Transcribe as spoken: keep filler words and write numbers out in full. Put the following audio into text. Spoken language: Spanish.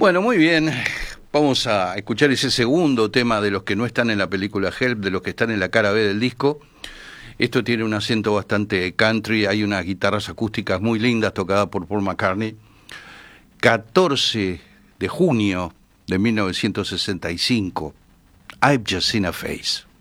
Bueno, muy bien. Vamos a escuchar ese segundo tema de los que no están en la película Help, de los que están en la cara B del disco. Esto tiene un acento bastante country, hay unas guitarras acústicas muy lindas tocadas por Paul McCartney. catorce de junio de mil novecientos sesenta y cinco, I've Just Seen a Face.